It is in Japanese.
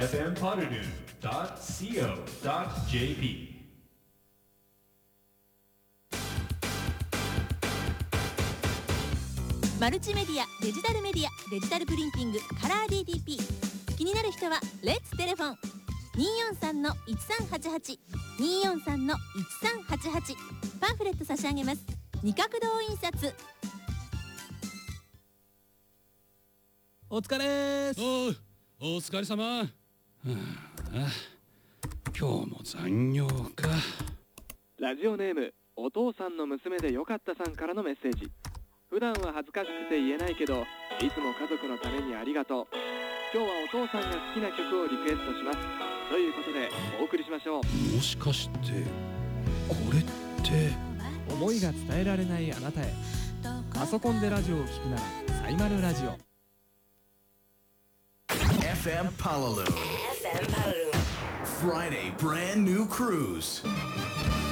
fmpoddernoon.co.jp。 マルチメディア、デジタルメディア、デジタルプリンティング、カラー DTP。 気になる人はレッツテレフォン 243-1388 243-1388。 パンフレット差し上げます。二角堂印刷。 お疲れーす。 お疲れ様。今日も残業か。 ラジオネームお父さんの娘でよかったさんからのメッセージ。普段は恥ずかしくて言えないけど、いつも家族のためにありがとう。今日はお父さんが好きな曲をリクエストします。ということでお送りしましょう。 もしかしてこれって思いが伝えられないあなたへ。パソコンでラジオを聞くならサイマルラジオ。 FM Palaloon. FM Palaloon. Friday brand new cruise.